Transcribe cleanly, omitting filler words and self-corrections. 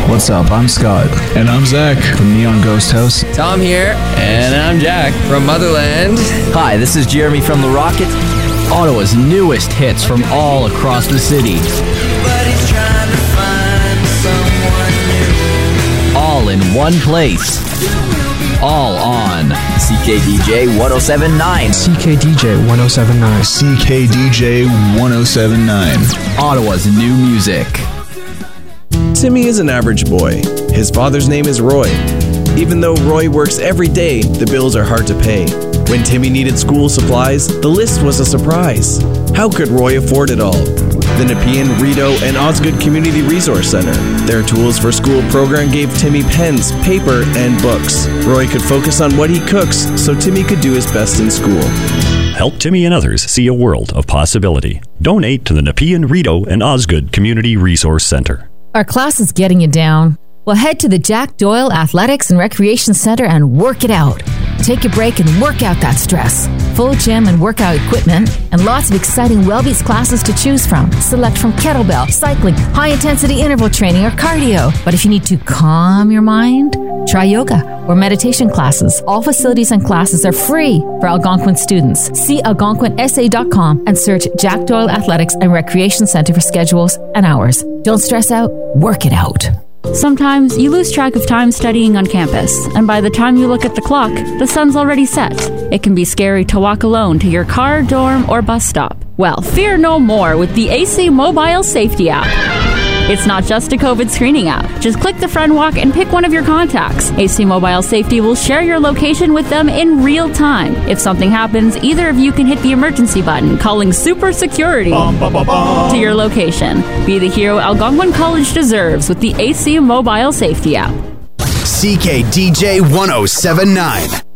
What's up? I'm Scott. And I'm Zach from Neon Ghost House. Tom here. And I'm Jack from Motherland. Hi, this is Jeremy from The Rocket. Ottawa's newest hits from all across the city. Everybody's trying to find someone new. All in one place. All on CKDJ 1079. CKDJ 1079. CKDJ 1079. Ottawa's new music. Timmy is an average boy. His father's name is Roy. Even though Roy works every day, the bills are hard to pay. When Timmy needed school supplies, the list was a surprise. How could Roy afford it all? The Nepean, Rideau, and Osgood Community Resource Center. Their Tools for School program gave Timmy pens, paper, and books. Roy could focus on what he cooks, so Timmy could do his best in school. Help Timmy and others see a world of possibility. Donate to the Nepean, Rideau, and Osgood Community Resource Center. Are classes getting you down? Well, head to the Jack Doyle Athletics and Recreation Center and work it out. Take a break and work out that stress. Full gym and workout equipment, and lots of exciting Wellbeats classes to choose from. Select from kettlebell, cycling, high-intensity interval training, or cardio. But if you need to calm your mind, try yoga or meditation classes. All facilities and classes are free for Algonquin students. See algonquinsa.com and search Jack Doyle Athletics and Recreation Center for schedules and hours. Don't stress out, work it out. Sometimes you lose track of time studying on campus, and by the time you look at the clock, the sun's already set. It can be scary to walk alone to your car, dorm, or bus stop. Well, fear no more with the AC Mobile Safety app. It's not just a COVID screening app. Just click the Friend Walk and pick one of your contacts. AC Mobile Safety will share your location with them in real time. If something happens, either of you can hit the emergency button, calling Super Security to your location. Be the hero Algonquin College deserves with the AC Mobile Safety app. CKDJ 1079.